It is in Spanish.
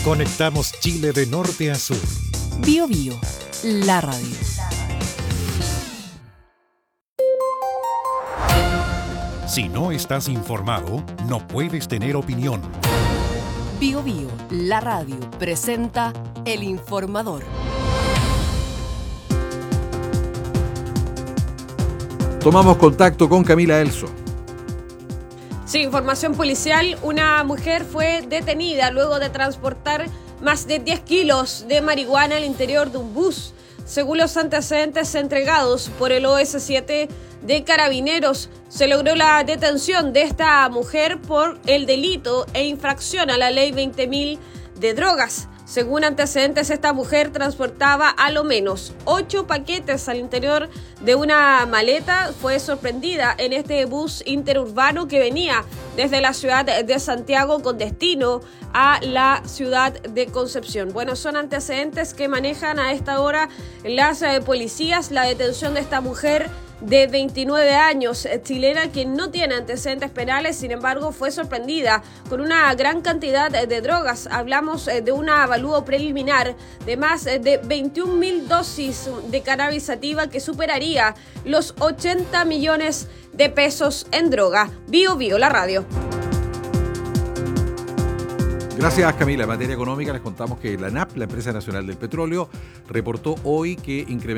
Conectamos Chile de norte a sur. Bio Bio, la radio. Si no estás informado, no puedes tener opinión. Bio Bio, la radio, presenta El Informador. Tomamos contacto con Camila Elso. Sí, información policial. Una mujer fue detenida luego de transportar más de 10 kilos de marihuana al interior de un bus. Según los antecedentes entregados por el OS7 de Carabineros, se logró la detención de esta mujer por el delito e infracción a la ley 20.000 de drogas. Según antecedentes, esta mujer transportaba a lo menos 8 paquetes al interior de una maleta. Fue sorprendida en este bus interurbano que venía desde la ciudad de Santiago con destino a la ciudad de Concepción. Bueno, son antecedentes que manejan a esta hora las policías. La detención de esta mujer de 29 años, chilena, que no tiene antecedentes penales, sin embargo fue sorprendida con una gran cantidad de drogas. Hablamos de un avalúo preliminar de más de 21.000 dosis de cannabis sativa que superaría los 80 millones de pesos en droga. Bio Bio, la radio. Gracias, Camila. En materia económica les contamos que la ANAP, la Empresa Nacional del Petróleo, reportó hoy que incrementó